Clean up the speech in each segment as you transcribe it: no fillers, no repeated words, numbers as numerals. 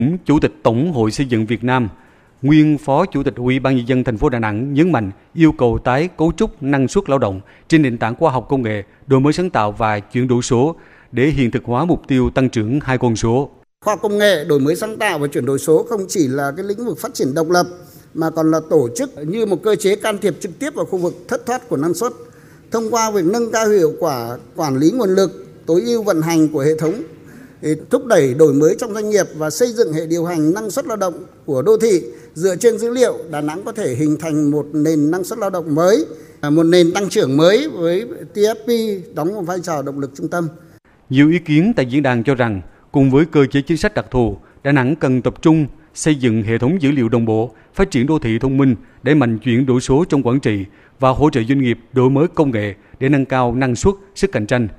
Chủ tịch Tổng hội Xây dựng Việt Nam, nguyên Phó Chủ tịch Ủy ban Nhân dân thành phố Đà Nẵng nhấn mạnh yêu cầu tái cấu trúc năng suất lao động trên nền tảng khoa học công nghệ, đổi mới sáng tạo và chuyển đổi số để hiện thực hóa mục tiêu tăng trưởng hai con số. Khoa học công nghệ, đổi mới sáng tạo và chuyển đổi số không chỉ là cái lĩnh vực phát triển độc lập mà còn là tổ chức như một cơ chế can thiệp trực tiếp vào khu vực thất thoát của năng suất thông qua việc nâng cao hiệu quả quản lý nguồn lực, tối ưu vận hành của hệ thống, thúc đẩy đổi mới trong doanh nghiệp và xây dựng hệ điều hành năng suất lao động của đô thị. Dựa trên dữ liệu, Đà Nẵng có thể hình thành một nền năng suất lao động mới, một nền tăng trưởng mới với TFP đóng một vai trò động lực trung tâm. Nhiều ý kiến tại diễn đàn cho rằng, cùng với cơ chế chính sách đặc thù, Đà Nẵng cần tập trung xây dựng hệ thống dữ liệu đồng bộ, phát triển đô thị thông minh, đẩy mạnh chuyển đổi số trong quản trị và hỗ trợ doanh nghiệp đổi mới công nghệ để nâng cao năng suất, sức cạnh tranh.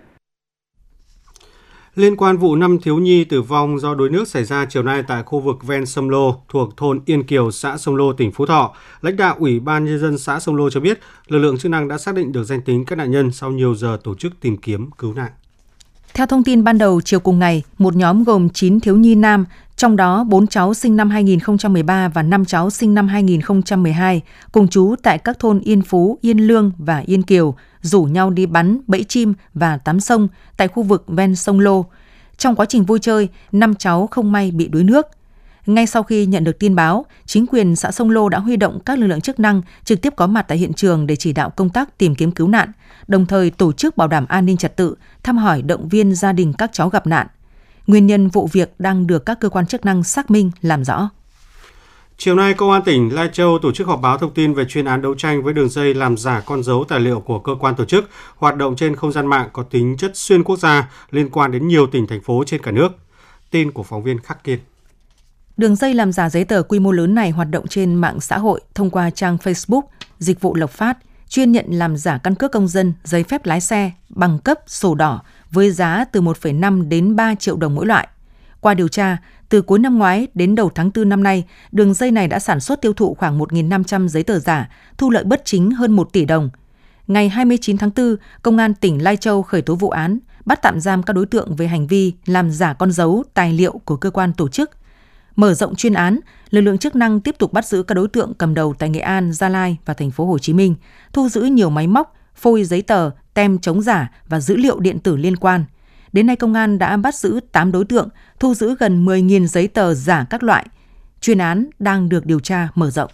Liên quan vụ 5 thiếu nhi tử vong do đuối nước xảy ra chiều nay tại khu vực ven sông Lô thuộc thôn Yên Kiều, xã Sông Lô, tỉnh Phú Thọ, lãnh đạo Ủy ban Nhân dân xã Sông Lô cho biết lực lượng chức năng đã xác định được danh tính các nạn nhân sau nhiều giờ tổ chức tìm kiếm cứu nạn. Theo thông tin ban đầu, chiều cùng ngày, một nhóm gồm 9 thiếu nhi nam, trong đó 4 cháu sinh năm 2013 và 5 cháu sinh năm 2012, cùng trú tại các thôn Yên Phú, Yên Lương và Yên Kiều, rủ nhau đi bắn, bẫy chim và tắm sông tại khu vực ven sông Lô. Trong quá trình vui chơi, 5 cháu không may bị đuối nước. Ngay sau khi nhận được tin báo, chính quyền xã Sông Lô đã huy động các lực lượng chức năng trực tiếp có mặt tại hiện trường để chỉ đạo công tác tìm kiếm cứu nạn, đồng thời tổ chức bảo đảm an ninh trật tự, thăm hỏi động viên gia đình các cháu gặp nạn. Nguyên nhân vụ việc đang được các cơ quan chức năng xác minh làm rõ. Chiều nay, Công an tỉnh Lai Châu tổ chức họp báo thông tin về chuyên án đấu tranh với đường dây làm giả con dấu tài liệu của cơ quan tổ chức hoạt động trên không gian mạng có tính chất xuyên quốc gia liên quan đến nhiều tỉnh, thành phố trên cả nước. Tin của phóng viên Khắc Kiên. Đường dây làm giả giấy tờ quy mô lớn này hoạt động trên mạng xã hội thông qua trang Facebook Dịch vụ Lộc Phát, chuyên nhận làm giả căn cước công dân, giấy phép lái xe, bằng cấp, sổ đỏ với giá từ 1,5 đến 3 triệu đồng mỗi loại. Qua điều tra, từ cuối năm ngoái đến đầu tháng 4 năm nay, đường dây này đã sản xuất tiêu thụ khoảng 1.500 giấy tờ giả, thu lợi bất chính hơn 1 tỷ đồng. Ngày 29 tháng 4, Công an tỉnh Lai Châu khởi tố vụ án, bắt tạm giam các đối tượng về hành vi làm giả con dấu, tài liệu của cơ quan tổ chức. Mở rộng chuyên án, lực lượng chức năng tiếp tục bắt giữ các đối tượng cầm đầu tại Nghệ An, Gia Lai và thành phố Hồ Chí Minh, thu giữ nhiều máy móc, phôi giấy tờ, tem chống giả và dữ liệu điện tử liên quan. Đến nay, công an đã bắt giữ 8 đối tượng, thu giữ gần 10.000 giấy tờ giả các loại. Chuyên án đang được điều tra mở rộng.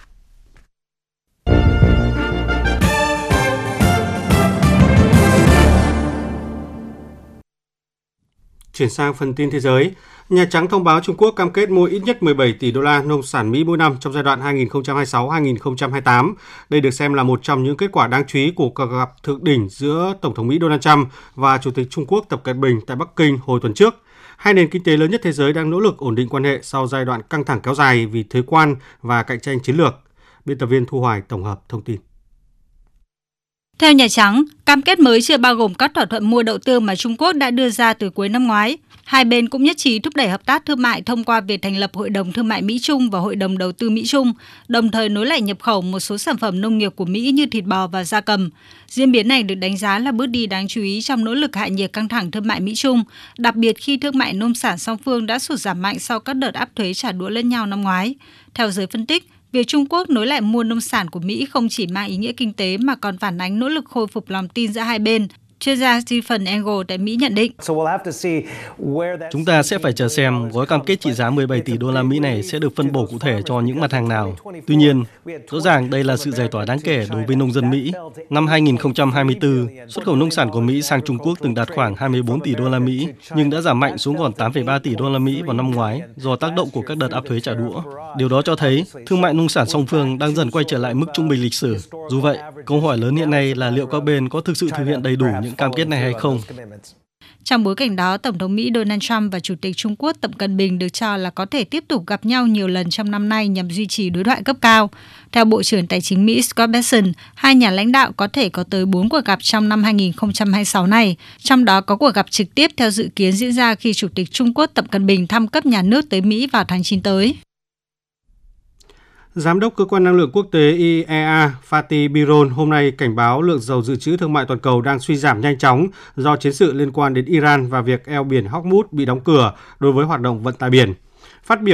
Chuyển sang phần tin thế giới, Nhà Trắng thông báo Trung Quốc cam kết mua ít nhất 17 tỷ đô la nông sản Mỹ mỗi năm trong giai đoạn 2026-2028. Đây được xem là một trong những kết quả đáng chú ý của cuộc gặp thượng đỉnh giữa Tổng thống Mỹ Donald Trump và Chủ tịch Trung Quốc Tập Cận Bình tại Bắc Kinh hồi tuần trước. Hai nền kinh tế lớn nhất thế giới đang nỗ lực ổn định quan hệ sau giai đoạn căng thẳng kéo dài vì thuế quan và cạnh tranh chiến lược. Biên tập viên Thu Hoài tổng hợp thông tin. Theo Nhà Trắng, cam kết mới chưa bao gồm các thỏa thuận mua đậu tương mà Trung Quốc đã đưa ra từ cuối năm ngoái. Hai bên cũng nhất trí thúc đẩy hợp tác thương mại thông qua việc thành lập Hội đồng Thương mại Mỹ-Trung và Hội đồng Đầu tư Mỹ-Trung, đồng thời nối lại nhập khẩu một số sản phẩm nông nghiệp của Mỹ như thịt bò và gia cầm. Diễn biến này được đánh giá là bước đi đáng chú ý trong nỗ lực hạ nhiệt căng thẳng thương mại Mỹ-Trung, đặc biệt khi thương mại nông sản song phương đã sụt giảm mạnh sau các đợt áp thuế trả đũa lẫn nhau năm ngoái. Theo giới phân tích, việc Trung Quốc nối lại mua nông sản của Mỹ không chỉ mang ý nghĩa kinh tế mà còn phản ánh nỗ lực khôi phục lòng tin giữa hai bên. Chuyên gia Stephen Engel tại Mỹ nhận định. Chúng ta sẽ phải chờ xem gói cam kết trị giá 17 tỷ đô la Mỹ này sẽ được phân bổ cụ thể cho những mặt hàng nào. Tuy nhiên, rõ ràng đây là sự giải tỏa đáng kể đối với nông dân Mỹ. Năm 2024, xuất khẩu nông sản của Mỹ sang Trung Quốc từng đạt khoảng 24 tỷ đô la Mỹ, nhưng đã giảm mạnh xuống còn 8,3 tỷ đô la Mỹ vào năm ngoái do tác động của các đợt áp thuế trả đũa. Điều đó cho thấy thương mại nông sản song phương đang dần quay trở lại mức trung bình lịch sử. Dù vậy, câu hỏi lớn hiện nay là liệu các bên có thực sự thực hiện đầy đủ những cam kết này hay không. Trong bối cảnh đó, Tổng thống Mỹ Donald Trump và Chủ tịch Trung Quốc Tập Cận Bình được cho là có thể tiếp tục gặp nhau nhiều lần trong năm nay nhằm duy trì đối thoại cấp cao. Theo Bộ trưởng Tài chính Mỹ Scott Bessent, hai nhà lãnh đạo có thể có tới 4 cuộc gặp trong năm 2026 này, trong đó có cuộc gặp trực tiếp theo dự kiến diễn ra khi Chủ tịch Trung Quốc Tập Cận Bình thăm cấp nhà nước tới Mỹ vào tháng 9 tới. Giám đốc Cơ quan Năng lượng Quốc tế IEA Fatih Birol hôm nay cảnh báo lượng dầu dự trữ thương mại toàn cầu đang suy giảm nhanh chóng do chiến sự liên quan đến Iran và việc eo biển Hormuz bị đóng cửa đối với hoạt động vận tải biển. Phát biểu